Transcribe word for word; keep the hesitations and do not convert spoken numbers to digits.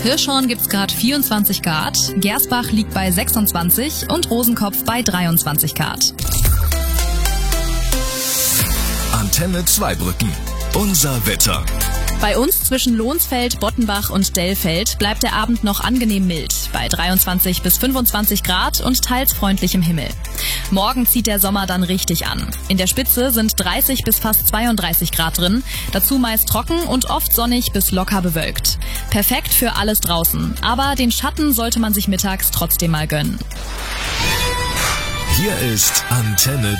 Hirschhorn gibt's gerade vierundzwanzig Grad, Gersbach liegt bei sechsundzwanzig und Rosenkopf bei dreiundzwanzig Grad. Antenne Zweibrücken. Unser Wetter. Bei uns zwischen Lohnsfeld, Bottenbach und Dellfeld bleibt der Abend noch angenehm mild, bei dreiundzwanzig bis fünfundzwanzig Grad und teils freundlichem Himmel. Morgen zieht der Sommer dann richtig an. In der Spitze sind dreißig bis fast zweiunddreißig Grad drin, dazu meist trocken und oft sonnig bis locker bewölkt. Perfekt für alles draußen, aber den Schatten sollte man sich mittags trotzdem mal gönnen. Hier ist Antenne